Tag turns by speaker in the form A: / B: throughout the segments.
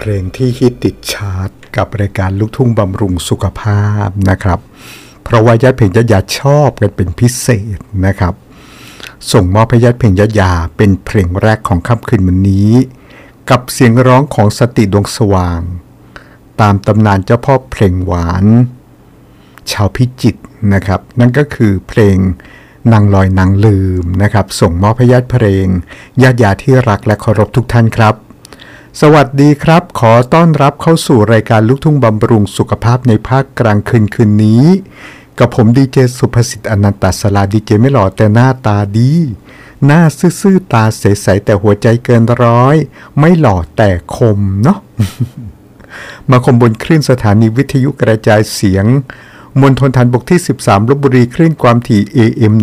A: เพลงที่ฮิตติดชาร์ตกับรายการลูกทุ่งบำรุงสุขภาพนะครับเพราะว่าญาติเพลงญาติยาชอบกันเป็นพิเศษนะครับส่งมอบให้ญาติเพลงญาติยาเป็นเพลงแรกของค่ำคืนวันนี้กับเสียงร้องของสติดวงสว่างตามตำนานเจ้าพ่อเพลงหวานชาวพิจิตรนะครับนั่นก็คือเพลงนางลอยนางลืมนะครับส่งมอบให้ญาติเพลงญาติยาที่รักและเคารพทุกท่านครับสวัสดีครับขอต้อนรับเข้าสู่รายการลูกทุ่งบำรุงสุขภาพในภาคกลางคืนนี้กับผมดีเจสุภสิทธิ์อนันตศราดีเจไม่หล่อแต่หน้าตาดีหน้าซื่อๆตาใสๆแต่หัวใจเกินร้อยไม่หล่อแต่คมเนาะ มาคมบนคลื่นสถานีวิทยุกระจายเสียงมณฑลฐานบกที่13ลพบุรีคลื่นความถี่ AM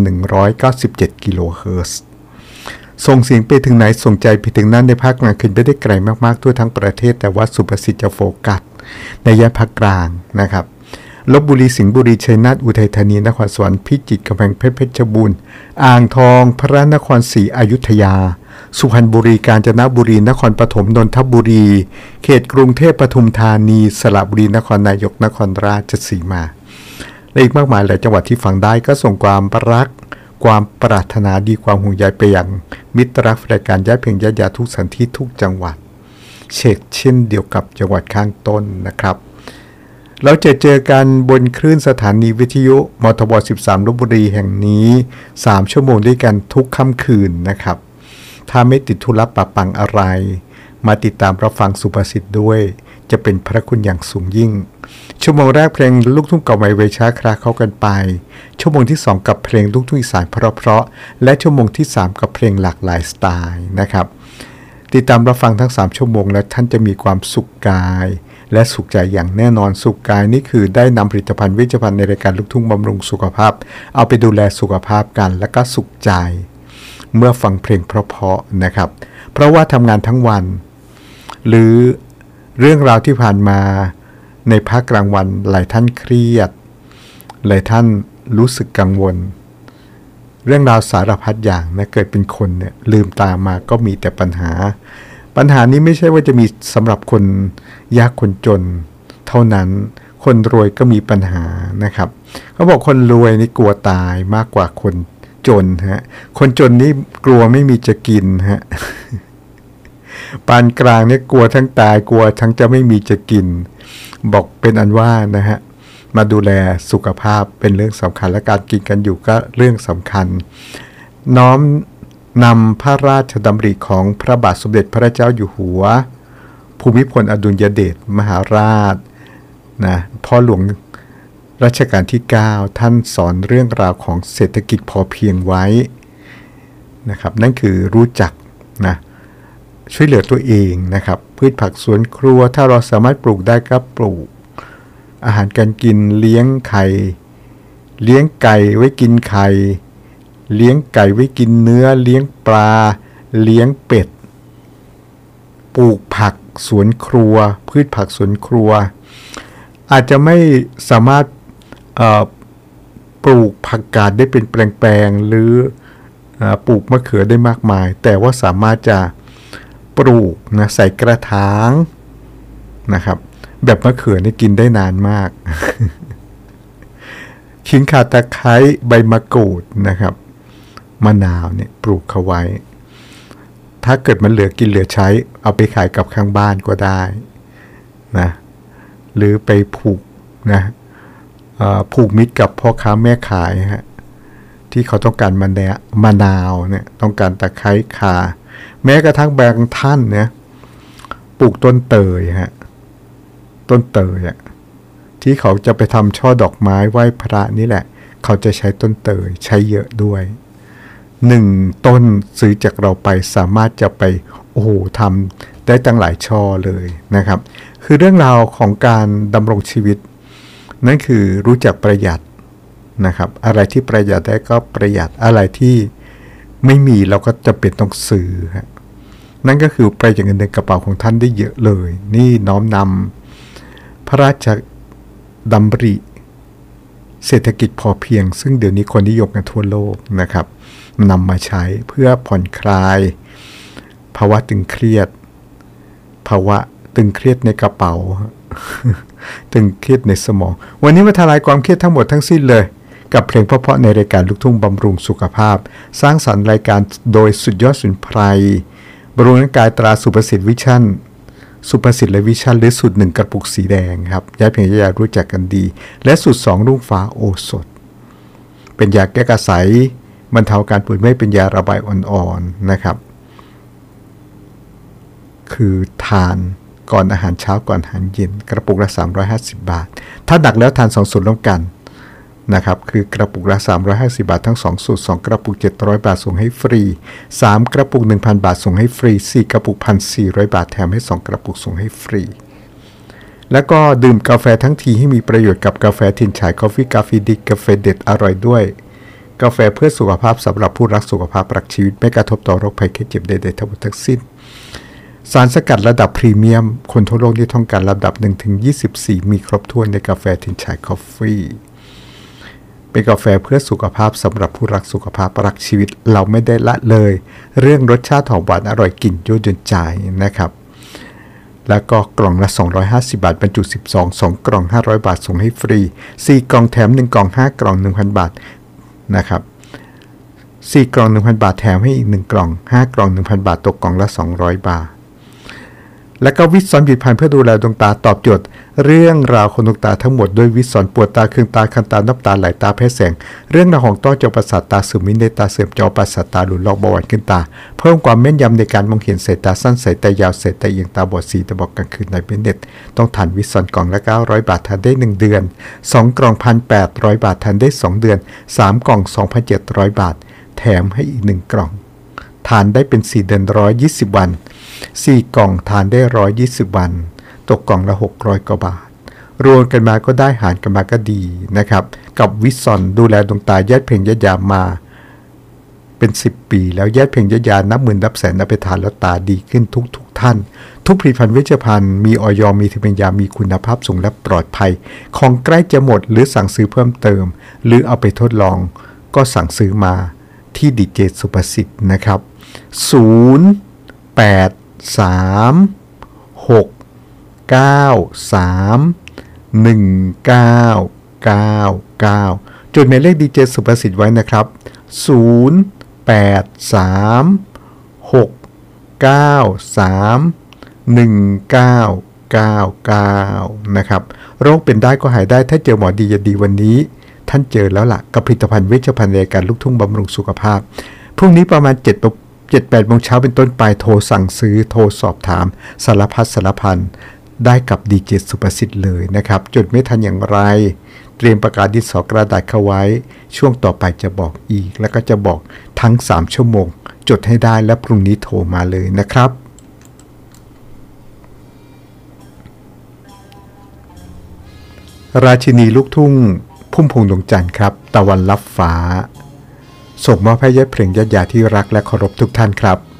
A: 1197 กิโลเฮิรตซ์ส่งเสียงไปถึงไหนส่งใจไปถึงนั้นในภาคกลางคืนไปได้ไกลมากๆทั่วทั้งประเทศแต่ว่าสุภสิทธิ์จะโฟกัสในย่านภาคกลางนะครับลพบุรีสิงห์บุรีชัยนาทอุทัยธานีนครสวรรค์พิจิตรกำแพงเพชรเพชรบูรณ์อ่างทองพระนครศรีอยุธยาสุพรรณบุรีกาญจนบุรีนครปฐมนนทบุรีเขตกรุงเทพปทุมธานีสระบุรีนครนายกนครราชสีมาและอีกมากมายหลายจังหวัดที่ฟังได้ก็ส่งความรักความปรารถนาดีความห่วงใยไปยังมิตรรักรายการญาติเพลงญาติยาทุกสถานที่ทุกจังหวัดเช่นเดียวกับจังหวัดข้างต้นนะครับเราจะเจอกันบนคลื่นสถานีวิทยุมทบ13ลพบุรีแห่งนี้3ชั่วโมงด้วยกันทุกค่ำคืนนะครับถ้าไม่ติดธุระปะปังอะไรมาติดตามรับฟังสุภสิทธิ์ด้วยจะเป็นพระคุณอย่างสูงยิ่งชั่วโมงแรกเพลงลูกทุ่งเก่าใหม่เวช้าคลาเข้ากันไปชั่วโมงที่2กับเพลงลูกทุ่งอีสานเพราะๆและชั่วโมงที่3กับเพลงหลากหลายสไตล์นะครับติดตามรับฟังทั้ง3ชั่วโมงแล้วท่านจะมีความสุขกายและสุขใจอย่างแน่นอนสุขกายนี่คือได้นำผลิตภัณฑ์เวชภัณฑ์ในรายการลูกทุ่งบำรุงสุขภาพเอาไปดูแลสุขภาพกันแล้วก็สุขใจเมื่อฟังเพลงเพราะๆนะครับเพราะว่าทำงานทั้งวันหรือเรื่องราวที่ผ่านมาในภาคกลางวันหลายท่านเครียดหลายท่านรู้สึกกังวลเรื่องราวสารพัดอย่างนะเกิดเป็นคนเนี่ยลืมตามาก็มีแต่ปัญหานี้ไม่ใช่ว่าจะมีสำหรับคนยากคนจนเท่านั้นคนรวยก็มีปัญหานะครับเขาบอกคนรวยนี่กลัวตายมากกว่าคนจนฮะคนจนนี่กลัวไม่มีจะกินฮะ ปานกลางเนี่ยกลัวทั้งตายกลัวทั้งจะไม่มีจะกินบอกเป็นอันว่านะฮะมาดูแลสุขภาพเป็นเรื่องสำคัญและการกินกันอยู่ก็เรื่องสำคัญน้อมนำพระราชดำริของพระบาทสมเด็จพระเจ้าอยู่หัวภูมิพลอดุลยเดชมหาราชนะพ่อหลวงรัชกาลที่9ท่านสอนเรื่องราวของเศรษฐกิจพอเพียงไว้นะครับนั่นคือรู้จักนะช่วยเหลือตัวเองนะครับพืชผักสวนครัวถ้าเราสามารถปลูกได้ก็ปลูกอาหารการกินเลี้ยงไข่เลี้ยงไก่ไว้กินไข่เลี้ยงไก่ไว้กินเนื้อเลี้ยงปลาเลี้ยงเป็ดปลูกผักสวนครัวพืชผักสวนครัวอาจจะไม่สามารถปลูกผักกาดได้เป็นแปลงๆหรือปลูกมะเขือได้มากมายแต่ว่าสามารถจะปลูกนะใส่กระถางนะครับแบบมะเขือนี่กินได้นานมาก ขิงข่าตะไคร้ใบมะกรูดนะครับมะนาวเนี่ยปลูกเขาไว้ถ้าเกิดมันเหลือกินเหลือใช้เอาไปขายกับข้างบ้านก็ได้นะหรือไปผูกนะผูกมิตรกับพ่อค้าแม่ขายฮะที่เขาต้องการมะนาวเนี่ยต้องการตะไคร้ข่าแม้กระทั่งบางท่านเนี่ยปลูกต้นเตยฮะต้นเตยอ่ะที่เขาจะไปทำช่อดอกไม้ไหว้พระนี่แหละเขาจะใช้ต้นเตยใช้เยอะด้วย1ต้นซื้อจากเราไปสามารถจะไปโอ้โหทำได้ตั้งหลายช่อเลยนะครับคือเรื่องราวของการดำรงชีวิตนั่นคือรู้จักประหยัดนะครับอะไรที่ประหยัดได้ก็ประหยัดอะไรที่ไม่มีเราก็จะเป็นต้องซื้อฮะนั่นก็คือประหยัดเงินในกระเป๋าของท่านได้เยอะเลยนี่น้อมนำพระราชดำริเศรษฐกิจพอเพียงซึ่งเดี๋ยวนี้คนนิยมกันทั่วโลกนะครับนำมาใช้เพื่อผ่อนคลายภาวะตึงเครียดภาวะตึงเครียดในกระเป๋า ตึงเครียดในสมองวันนี้มาทลายความเครียดทั้งหมดทั้งสิ้นเลยกับเพลงเพราะๆในรายการลูกทุ่งบำรุงสุขภาพสร้างสรรค์รายการโดยสุดยอดสมุนไพรบำรุงร่างกายตราสุภสิทธิ์วิชั่นสุภสิทธิ์และวิชั่นหรือสูตร1กระปุกสีแดงครับยาเพียงยารู้จักกันดีและสูตร2รุ่งฟ้าโอสถเป็นยาแก้กระสายบรรเทาการปวดเมื่อยเป็นยาระบายอ่อนๆนะครับคือทานก่อนอาหารเช้าก่อนอาหารเย็นกระปุกละ350 บาทถ้าหนักแล้วทาน2 สูตรร่วมกันนะครับคือกระปุกละ350 บาททั้ง2 สูตร2กระปุก700 บาทส่งให้ฟรี3กระปุก 1,000 บาทส่งให้ฟรี4กระปุก 1,400 บาทแถมให้2กระปุกส่งให้ฟรีแล้วก็ดื่มกาแฟทั้งทีให้มีประโยชน์กับกาแฟทินฉายกาแฟกาแฟดิกาแฟเด็ดอร่อยด้วยกาแฟเพื่อสุขภาพสำหรับผู้รักสุขภาพรักชีวิตไม่กระทบต่อโรคภัยไข้เจ็บใดๆทั้งสิ้นสารสกัดระดับพรีเมียมคนทั่วโลกที่ต้องการระดับ 1-24 มีครบถ้วนในกาแฟทินฉายกาแฟเป็นกาแฟเพื่อสุขภาพสำหรับผู้รักสุขภาพรักชีวิตเราไม่ได้ละเลยเรื่องรสชาติหอมหวานอร่อยกลิ่นยั่วยวนใจนะครับแล้วก็กล่องละ250 บาทบรรจุ12 2กล่อง500 บาทส่งให้ฟรี4กล่องแถม1กล่อง5กล่อง 1,000 บาทนะครับ4กล่อง 1,000 บาทแถมให้อีก1กล่อง5กล่อง 1,000 บาทตกกล่องละ200 บาทแล้วก็วิสซอนผลิตภัณฑ์เพื่อดูแลดวงตาตอบโจทย์เรื่องราวของดวงตาทั้งหมดด้วยวิสซอนปวดตาเคืองตาคันตาน้ำตาไหลตาแพ้แสงเรื่องราวของต้อจอประสาทตาเสื่อมมินตาเสื่อมจอประสาทตาหลุดลอกเบาหวานขึ้นตาเพิ่มความแม่นยำในการมองเห็นสายตาสั้นสายตายาวสายตาเอียงตาบอดสีตาบอดกลางคืนในเบนเน็ตต้องทานวิสซอนกล่องละ900 บาททานได้1เดือน2กล่อง 1,800 บาททานได้2เดือน3กล่อง 2,700 บาทแถมให้อีก1กล่องทานได้เป็น4เดือน120 วัน4กล่องทานได้120 วันตกกล่องละ600 กว่าบาทรวมกันมาก็ได้หารกันมาก็ดีนะครับกับวิสซอนดูแลดวงตาแยกเพ่งยามาเป็น10 ปีแล้วแยกเพ่งยานับหมื่นนับแสนนับไปทานแล้วตาดีขึ้นทุกท่านทุกผลิตภัณฑ์เวชภัณฑ์มีอย.มีทะเบียนยามีคุณภาพสูงและปลอดภัยของใกล้จะหมดหรือสั่งซื้อเพิ่มเติมหรือเอาไปทดลองก็สั่งซื้อมาที่ดีเจสุภสิทธิ์นะครับ0836931999จดหมายเลขดีเจสุภสิทธิ์ไว้นะครับ0836931999นะครับโรคเป็นได้ก็หายได้ถ้าเจอหมอดีอย่าดีวันนี้ท่านเจอแล้วล่ะกับผลิตภัณฑ์เวชภัณฑ์ในการลูกทุ่งบำรุงสุขภาพพรุ่งนี้ประมาณ7-8 โมงเช้าเป็นต้นไปโทรสั่งซื้อโทรสอบถามสารพัดสารพันได้กับดีเจสุภสิทธิ์เลยนะครับจดไม่ทันอย่างไรเตรียมประกาศดินสอกระดาษเข้าไว้ช่วงต่อไปจะบอกอีกแล้วก็จะบอกทั้ง3 ชั่วโมงจดให้ได้และพรุ่งนี้โทรมาเลยนะครับราชินีลูกทุ่งพุ่มพวงดวงจันทร์ครับตะวันลับฟ้าส่งมอบให้ญาติเพลงญาติที่รักและเคารพทุกท่านครับ